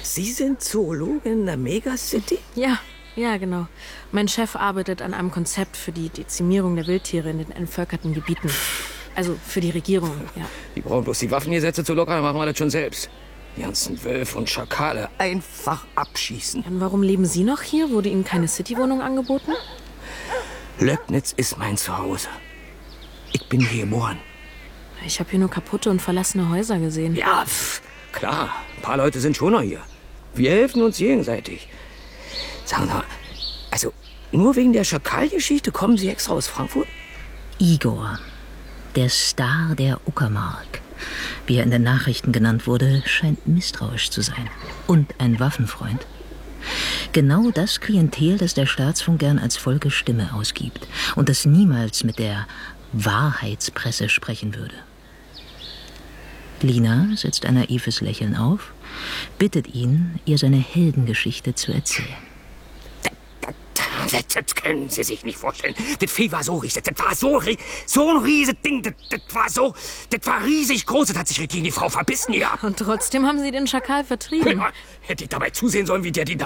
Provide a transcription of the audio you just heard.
Sie sind Zoologin in der Megacity? Ja, genau. Mein Chef arbeitet an einem Konzept für die Dezimierung der Wildtiere in den entvölkerten Gebieten. Also für die Regierung, ja. Die brauchen bloß die Waffengesetze zu lockern, machen wir das schon selbst. Die ganzen Wölfe und Schakale einfach abschießen. Und warum leben Sie noch hier? Wurde Ihnen keine Citywohnung angeboten? Löcknitz ist mein Zuhause. Ich bin hier geboren. Ich habe hier nur kaputte und verlassene Häuser gesehen. Ja, klar. Ein paar Leute sind schon noch hier. Wir helfen uns gegenseitig. Sagen Sie mal, also nur wegen der Schakalgeschichte kommen Sie extra aus Frankfurt? Igor, der Star der Uckermark, wie er in den Nachrichten genannt wurde, scheint misstrauisch zu sein. Und ein Waffenfreund. Genau das Klientel, das der Staatsfunk gern als Volksstimme ausgibt und das niemals mit der Wahrheitspresse sprechen würde. Lina setzt ein naives Lächeln auf, bittet ihn, ihr seine Heldengeschichte zu erzählen. Das können Sie sich nicht vorstellen. Das Vieh war so riesig. Das war so ein riesiges Ding. Das war riesig groß. Das hat sich gegen die Frau verbissen, ja. Und trotzdem haben Sie den Schakal vertrieben. Ja, hätte ich dabei zusehen sollen, wie der die da